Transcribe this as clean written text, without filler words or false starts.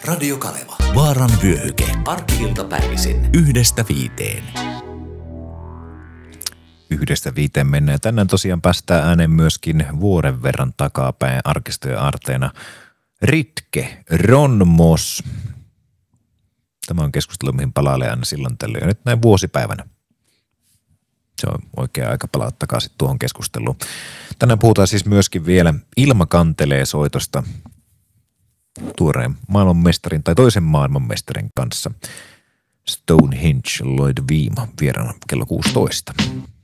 Radio Kaleva. Vaaran vyöhyke. Arki-iltapäivisin 1-5. 1-5 mennään. Tänään tosiaan päästään ääneen myöskin vuoden verran takapäin arkistojen aarteena Ritke Ronmos. Tämä on keskustelu, mihin palailee aina silloin tällöin. Nyt näin vuosipäivänä. Se on oikea aika palata takaisin tuohon keskusteluun. Tänään puhutaan siis myöskin vielä Ilma kantelee -soitosta tuoreen maailmanmestarin tai toisen maailmanmestarin kanssa. Stonehenge Lloyd Viima vieraana kello 16.